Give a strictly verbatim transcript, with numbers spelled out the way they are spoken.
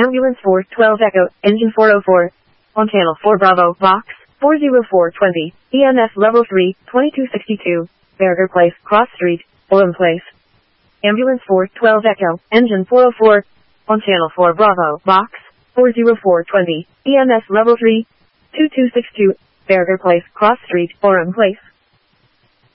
Ambulance four twelve Echo, Engine four oh four. On Channel four Bravo, Box four oh four twenty, E M F Level three, twenty-two sixty-two, Berger Place, Cross Street, Orem Place. Ambulance four twelve Echo, Engine four oh four. On Channel four Bravo, Box four oh four twenty, E M S Level three, twenty-two sixty-two, Berger Place, Cross Street, Orem Place.